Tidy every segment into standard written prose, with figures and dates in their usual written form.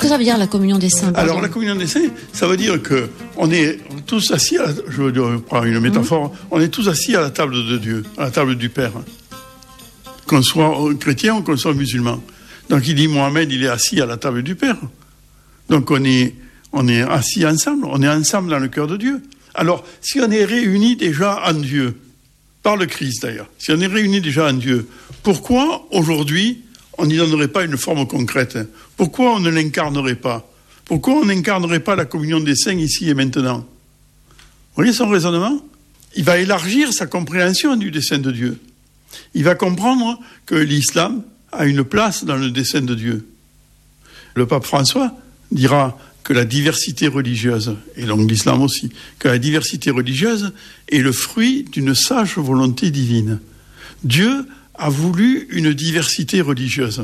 Qu'est-ce que ça veut dire la communion des saints? Alors la communion des saints, ça veut dire que on est tous assis, je prends une métaphore, on est tous assis à la table de Dieu, à la table du Père. Qu'on soit chrétien ou qu'on soit musulman. Donc il dit Mohamed, il est assis à la table du Père. Donc on est assis ensemble, on est ensemble dans le cœur de Dieu. Alors si on est réunis déjà en Dieu, par le Christ d'ailleurs, si on est réunis déjà en Dieu, pourquoi aujourd'hui on n'y donnerait pas une forme concrète? Pourquoi on ne l'incarnerait pas? Pourquoi on n'incarnerait pas la communion des saints ici et maintenant? Vous voyez son raisonnement? Il va élargir sa compréhension du dessein de Dieu. Il va comprendre que l'islam a une place dans le dessein de Dieu. Le pape François dira que la diversité religieuse, et donc l'islam aussi, que la diversité religieuse est le fruit d'une sage volonté divine. Dieu a voulu une diversité religieuse.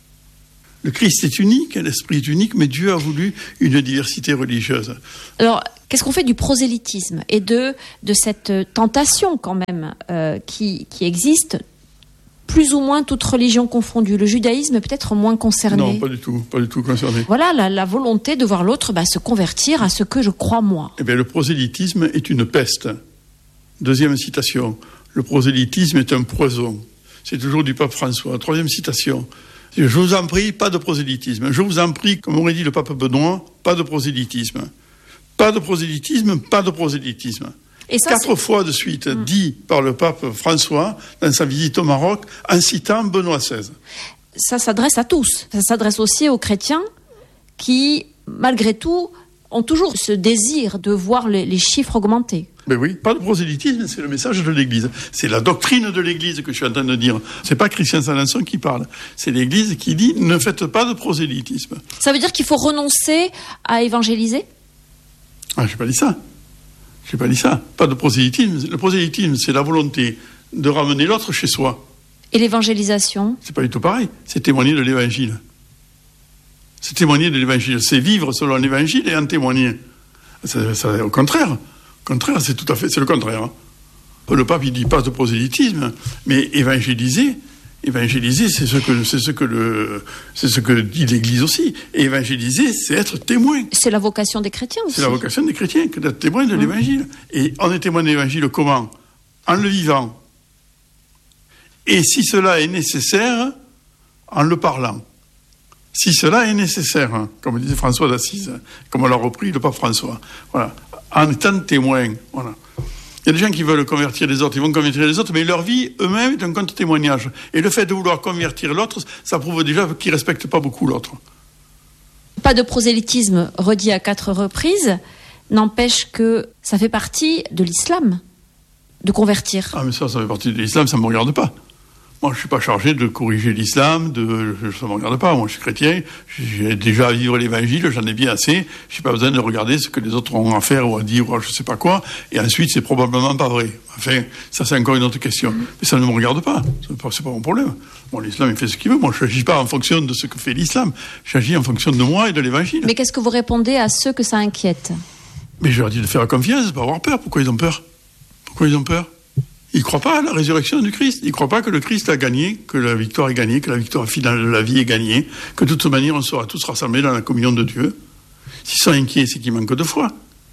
Le Christ est unique, l'Esprit est unique, mais Dieu a voulu une diversité religieuse. Alors, qu'est-ce qu'on fait du prosélytisme et de cette tentation quand même qui existe, plus ou moins toute religion confondue? Le judaïsme est peut-être moins concerné. Non, pas du tout concerné. Voilà la volonté de voir l'autre se convertir à ce que je crois moi. Eh bien, le prosélytisme est une peste. Deuxième citation. Le prosélytisme est un poison. C'est toujours du pape François. Troisième citation. Je vous en prie, pas de prosélytisme. Je vous en prie, comme aurait dit le pape Benoît, pas de prosélytisme. Pas de prosélytisme, pas de prosélytisme. Et ça, 4 fois de suite dit par le pape François dans sa visite au Maroc en citant Benoît XVI. Ça s'adresse à tous. Ça s'adresse aussi aux chrétiens qui, malgré tout, ont toujours ce désir de voir les chiffres augmenter. Ben oui, pas de prosélytisme, c'est le message de l'Église. C'est la doctrine de l'Église que je suis en train de dire. C'est pas Christian Salançon qui parle. C'est l'Église qui dit ne faites pas de prosélytisme. Ça veut dire qu'il faut renoncer à évangéliser? Ah, j'ai pas dit ça. Pas de prosélytisme. Le prosélytisme, c'est la volonté de ramener l'autre chez soi. Et l'évangélisation? C'est pas du tout pareil. C'est témoigner de l'Évangile. C'est vivre selon l'Évangile et en témoigner. Au contraire, c'est le contraire. Le pape, il dit pas de prosélytisme, mais évangéliser, c'est ce que dit l'Église aussi. Et évangéliser, c'est être témoin. C'est la vocation des chrétiens aussi. C'est la vocation des chrétiens, que d'être témoin de l'Évangile. Et on est témoin de l'Évangile comment? En le vivant. Et si cela est nécessaire, en le parlant. Si cela est nécessaire, comme disait François d'Assise, comme l'a repris le pape François. Voilà. En étant témoin. Voilà. Il y a des gens qui veulent convertir les autres, ils vont convertir les autres, mais leur vie eux-mêmes est un contre-témoignage. Et le fait de vouloir convertir l'autre, ça prouve déjà qu'ils ne respectent pas beaucoup l'autre. Pas de prosélytisme redit à 4 reprises, n'empêche que ça fait partie de l'islam, de convertir. Ah mais ça fait partie de l'islam, ça ne me regarde pas. Moi, je ne suis pas chargé de corriger l'islam, ça ne me regarde pas. Moi, je suis chrétien, j'ai déjà à vivre l'évangile, j'en ai bien assez. Je n'ai pas besoin de regarder ce que les autres ont à faire ou à dire ou à je ne sais pas quoi. Et ensuite, c'est probablement pas vrai. Enfin, ça, c'est encore une autre question. Mais ça ne me regarde pas. C'est pas mon problème. Bon, l'islam, il fait ce qu'il veut. Moi, je n'agis pas en fonction de ce que fait l'islam. J'agis en fonction de moi et de l'évangile. Mais qu'est-ce que vous répondez à ceux que ça inquiète? Mais je leur dis de faire confiance, de ne pas avoir peur. Pourquoi ils ont peur? Ils ne croient pas à la résurrection du Christ. Ils ne croient pas que le Christ a gagné, que la victoire est gagnée, que la victoire finale de la vie est gagnée, que de toute manière, on sera tous rassemblés dans la communion de Dieu. S'ils sont inquiets, c'est qu'ils manquent de foi.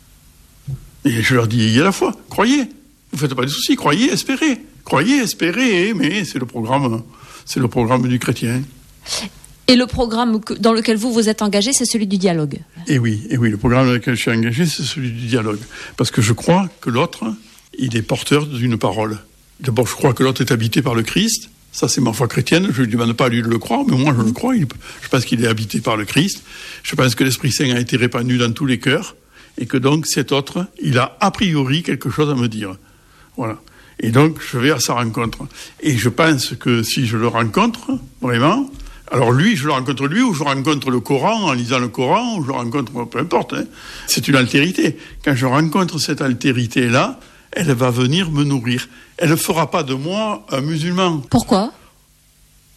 Et je leur dis, il y a la foi. Croyez. Vous ne faites pas de soucis. Croyez, espérez. Croyez, espérez, mais c'est le programme du chrétien. Et le programme dans lequel vous êtes engagé, c'est celui du dialogue. Et oui, le programme dans lequel je suis engagé, c'est celui du dialogue. Parce que je crois que l'autre, il est porteur d'une parole. D'abord, je crois que l'autre est habité par le Christ. Ça, c'est ma foi chrétienne. Je ne lui demande pas à lui de le croire, mais moi, je le crois. Je pense qu'il est habité par le Christ. Je pense que l'Esprit Saint a été répandu dans tous les cœurs. Et que donc, cet autre, il a priori quelque chose à me dire. Voilà. Et donc, je vais à sa rencontre. Et je pense que si je le rencontre, vraiment, alors lui, je le rencontre lui, ou je rencontre le Coran en lisant le Coran, ou je le rencontre, peu importe. C'est une altérité. Quand je rencontre cette altérité-là, elle va venir me nourrir. Elle ne fera pas de moi un musulman. Pourquoi?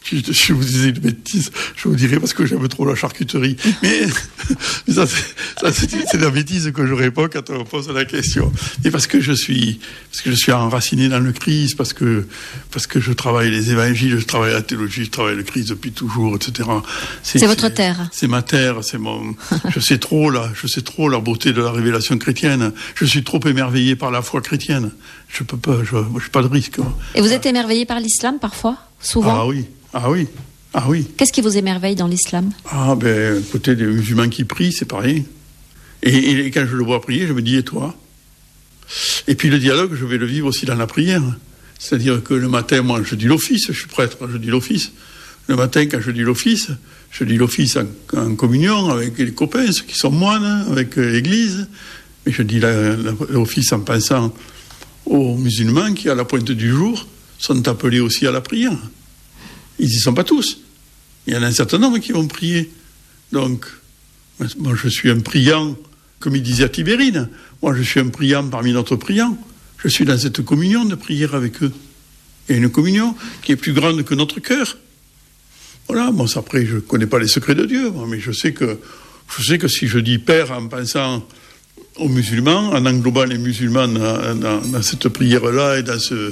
Si je vous disais une bêtise, je vous dirais parce que j'aime trop la charcuterie. Mais ça, c'est la bêtise que je réponds quand on me pose la question. Et parce que je suis enraciné dans le Christ, parce que je travaille les évangiles, je travaille la théologie, je travaille le Christ depuis toujours, etc. C'est votre terre. C'est ma terre, je sais trop la beauté de la révélation chrétienne. Je suis trop émerveillé par la foi chrétienne. Je peux pas, je pas de risque. Et vous êtes émerveillé par l'islam parfois? Souvent? Ah oui. Qu'est-ce qui vous émerveille dans l'islam? Écoutez, des musulmans qui prient, c'est pareil. Et quand je le vois prier, je me dis, et toi? Et puis le dialogue, je vais le vivre aussi dans la prière. C'est-à-dire que le matin, moi, je dis l'office, je suis prêtre, je dis l'office. Le matin, quand je dis l'office en communion avec les copains, ceux qui sont moines, avec l'église. Mais je dis l'office en pensant aux musulmans qui, à la pointe du jour, sont appelés aussi à la prière. Ils n'y sont pas tous. Il y en a un certain nombre qui vont prier. Donc, moi, je suis un priant, comme il disait à Tibérine. Moi, je suis un priant parmi d'autres priants. Je suis dans cette communion de prière avec eux. Il y a une communion qui est plus grande que notre cœur. Voilà, bon, après, je ne connais pas les secrets de Dieu, mais je sais que si je dis Père en pensant aux musulmans, en englobant les musulmans dans cette prière-là et dans ce